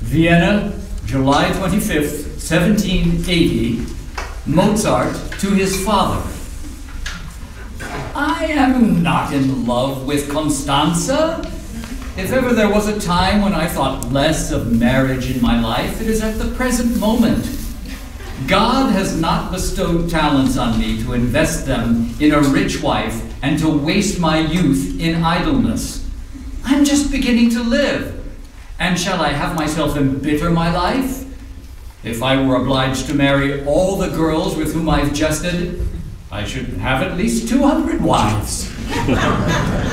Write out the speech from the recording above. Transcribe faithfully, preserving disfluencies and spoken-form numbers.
Vienna, July twenty-fifth, seventeen eighty, Mozart to his father. I am not in love with Constanza. If ever there was a time when I thought less of marriage in my life, it is at the present moment. God has not bestowed talents on me to invest them in a rich wife and to waste my youth in idleness. I'm just beginning to live. And shall I have myself embitter my life? If I were obliged to marry all the girls with whom I've jested, I should have at least two hundred wives.